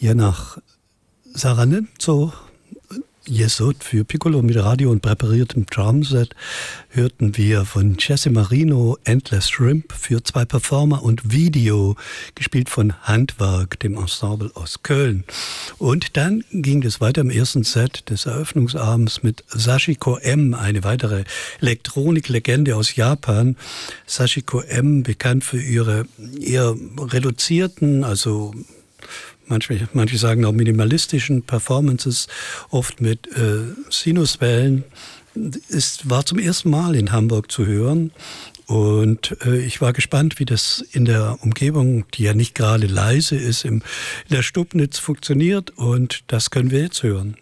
Ja, nach Saranenzo, Jesot für Piccolo mit Radio und präpariertem Drumset hörten wir von Jesse Marino Endless Shrimp für 2 Performer und Video, gespielt von Handwerk, dem Ensemble aus Köln. Und dann ging es weiter im ersten Set des Eröffnungsabends mit Sachiko M, eine weitere Elektroniklegende aus Japan. Sachiko M, bekannt für ihre eher reduzierten, also manche sagen auch minimalistischen Performances, oft mit Sinuswellen. War zum ersten Mal in Hamburg zu hören. Und ich war gespannt, wie das in der Umgebung, die ja nicht gerade leise ist, in der Stubnitz funktioniert. Und das können wir jetzt hören.